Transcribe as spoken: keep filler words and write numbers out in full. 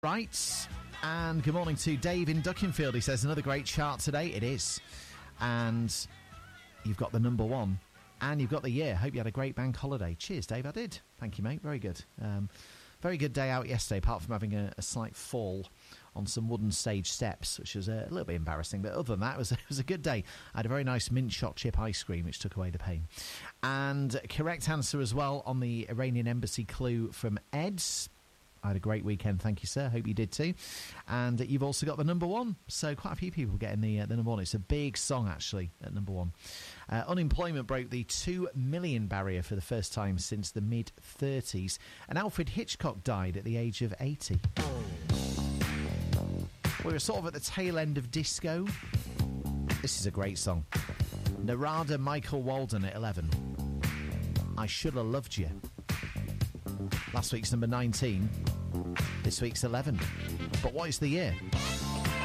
Right, and good morning to Dave in Duckingfield. He says, another great chart today. It is. And you've got the number one, and you've got the year. Hope you had a great bank holiday. Cheers, Dave. I did. Thank you, mate. Very good. Um, very good day out yesterday, apart from having a, a slight fall on some wooden stage steps, which was a, a little bit embarrassing. But other than that, it was, it was a good day. I had a very nice mint choc chip ice cream, which took away the pain. And correct answer as well on the Iranian embassy clue from Eds. I had a great weekend, thank you, sir. Hope you did too. And you've also got the number one. So quite a few people getting the uh, the number one. It's a big song, actually, at number one. Uh, unemployment broke the two million barrier for the first time since the mid-thirties. And Alfred Hitchcock died at the age of eighty. We were sort of at the tail end of disco. This is a great song. Narada Michael Walden at eleven. I Should Have Loved You. Last week's number nineteen. This week's eleven. But what is the year?